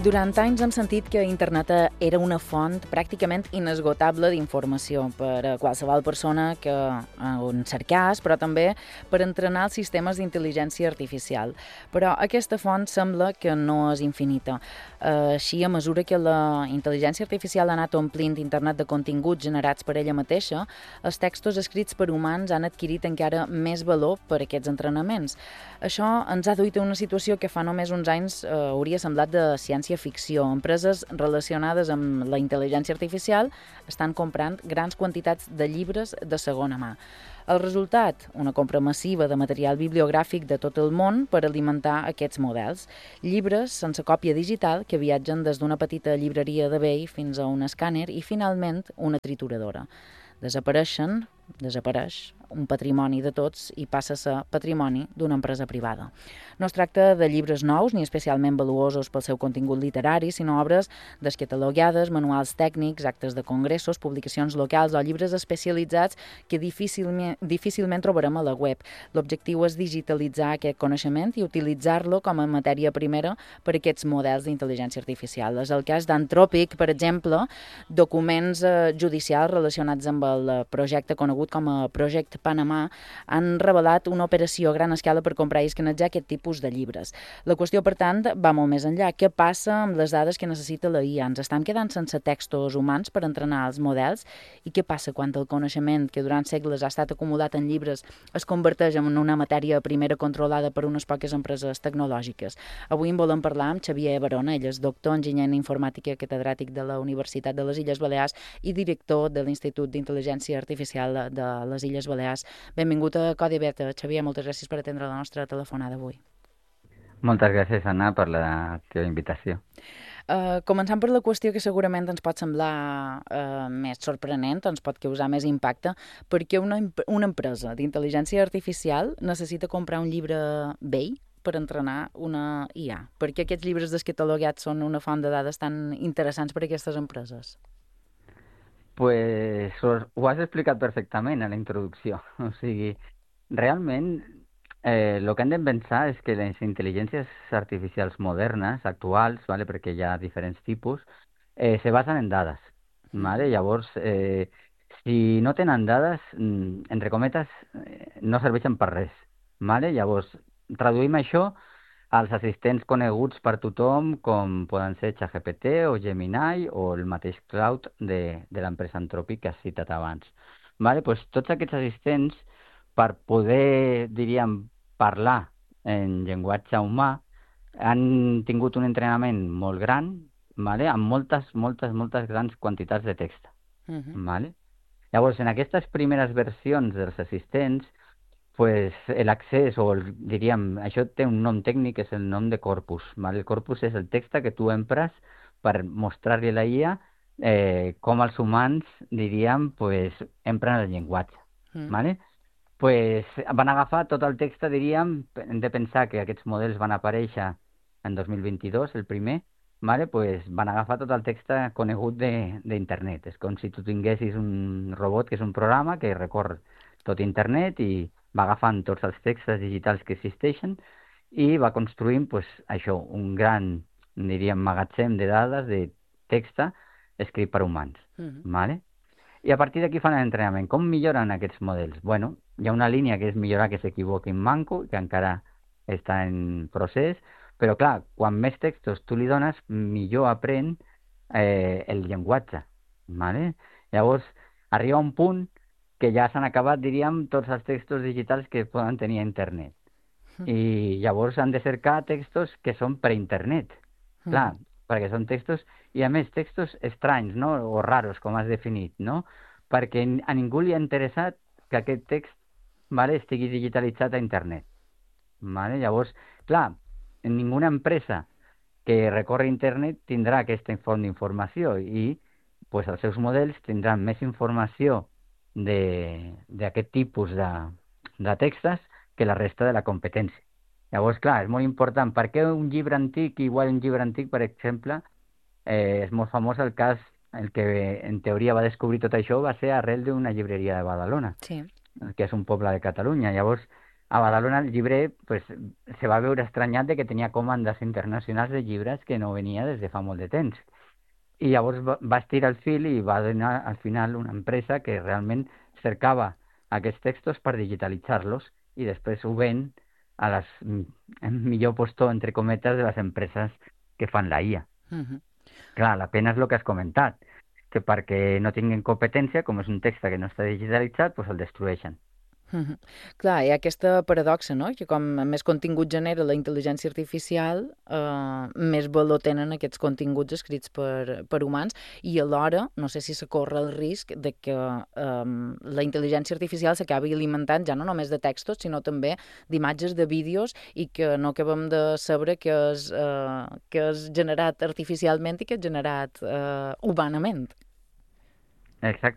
Durant anys hem sentit que internet era una font pràcticament inesgotable d'informació per a qualsevol persona que on cercàs, però també per entrenar els sistemes d'intel·ligència artificial. Però aquesta font sembla que no és infinita. Així, a mesura que la intel·ligència artificial ha anat omplint internet de continguts generats per ella mateixa, els textos escrits per humans han adquirit encara més valor per a aquests entrenaments. Això ens ha duit a una situació que fa només uns anys hauria semblat de ciència-ficció. Empreses relacionades amb la intel·ligència artificial estan comprant grans quantitats de llibres de segona mà. El resultat, una compra massiva de material bibliogràfic de tot el món per alimentar aquests models. Llibres sense còpia digital que viatgen des d'una petita llibreria de vell fins a un escàner i, finalment, una trituradora. Desapareix un patrimoni de tots i passa a ser patrimoni d'una empresa privada. No es tracta de llibres nous ni especialment valuosos pel seu contingut literari, sinó obres descatalogades, manuals tècnics, actes de congressos, publicacions locals o llibres especialitzats que difícilment trobarem a la web. L'objectiu és digitalitzar aquest coneixement i utilitzar-lo com a matèria primera per a aquests models d'intel·ligència artificial. És el cas d'Anthropic, per exemple, documents judicials relacionats amb el projecte conegut com a Project Panamà han revelat una operació a gran escala per comprar i escanejar aquest tipus de llibres. La qüestió, per tant, va molt més enllà. Què passa amb les dades que necessita la IA? Ens estem quedant sense textos humans per entrenar els models? I què passa quan el coneixement que durant segles ha estat acumulat en llibres es converteix en una matèria primera controlada per unes poques empreses tecnològiques? Avui en volem parlar amb Xavier Barona. Ell és doctor enginyer en informàtica, catedràtic de la Universitat de les Illes Balears i director de l'Institut d'Intel·ligència Artificial de les Illes Balears. Benvingut a Codi Beta. Xavier, moltes gràcies per atendre la nostra telefonada avui. Moltes gràcies, Anna, per la teva invitació. Començant per la qüestió que segurament ens pot semblar més sorprenent, ens pot causar més impacte, perquè una empresa d'intel·ligència artificial necessita comprar un llibre vell per entrenar una IA. Per què aquests llibres descatalogats són una font de dades tan interessants per a aquestes empreses? Pues ho has explicat perfectament a la introducció. O sigui, realment el que hem de pensar és que les intel·ligències artificials modernes, actuals, vale, perquè hi ha diferents tipus, se basen en dades. Vale? Llavors, si no tenen dades, entre cometes, no serveixen per res. Vale? Llavors, traduïm això als assistents coneguts per tothom, com poden ser ChatGPT o Gemini o el mateix Cloud de l'empresa Anthropic que has citat abans. Vale? Pues tots aquests assistents, per poder, diríem, parlar en llenguatge humà, han tingut un entrenament molt gran, vale? Amb moltes grans quantitats de text. Vale? Llavors, en aquestes primeres versions dels assistents, pues l'accés, diríem, això té un nom tècnic, és el nom de corpus. Vale? El corpus és el text que tu empres per mostrar-li a la IA com els humans, diríem, pues, empren el llenguatge. Vale? Pues van agafar tot el text, diríem, hem de pensar que aquests models van aparèixer en 2022, el primer, vale? Pues van agafar tot el text conegut d'internet. És com si tu tinguessis un robot, que és un programa que recorre tot internet i va agafant tots els textos digitals que existeixen i va construint, pues, això, un gran, diríem, magatzem de dades, de text escrit per humans. Vale? I a partir d'aquí fan l'entrenament. Com milloren aquests models? Bueno, hi ha una línia que és millorar que s'equivoquin manco, que encara està en procés, però clar, quan més textos tu li dones, millor aprèn el llenguatge. Vale? Llavors, arriba un punt que ja s'han acabat, diríem, tots els textos digitals que poden tenir a internet. I llavors han de cercar textos que són per internet. Clar, perquè són textos, i a més textos estranys, no? O raros, com has definit, no? Perquè a ningú li ha interessat que aquest text, vale, estigui digitalitzat a internet. Vale? Llavors, clar, ninguna empresa que recorre internet tindrà aquesta font d'informació i pues, els seus models tindran més informació d'aquest tipus de textos que la resta de la competència. Llavors, clar, és molt important. Per què un llibre antic, igual un llibre antic, per exemple, és molt famós el cas, el que en teoria va descobrir tot això va ser arrel d'una llibreria de Badalona, que és un poble de Catalunya. Llavors, a Badalona el llibrer pues, se va veure estranyat de que tenia comandes internacionals de llibres que no venia des de fa molt de temps. I llavors va estirar el fil i va donar al final una empresa que realment cercava aquests textos per digitalitzar-los i després ho ven a les millor postor, entre cometes, de les empreses que fan la IA. Clar, la pena és el que has comentat, que perquè no tinguin competència, com és un text que no està digitalitzat, doncs el destrueixen. Clar, hi ha aquesta paradoxa, no? Que com més contingut genera la intel·ligència artificial, més valor tenen aquests continguts escrits per humans i alhora, no sé si se corre el risc de que la intel·ligència artificial s'acabi alimentant ja no només de textos, sinó també d'imatges, de vídeos i que no acabem de saber que és generat artificialment i que és generat humanament. Exacte.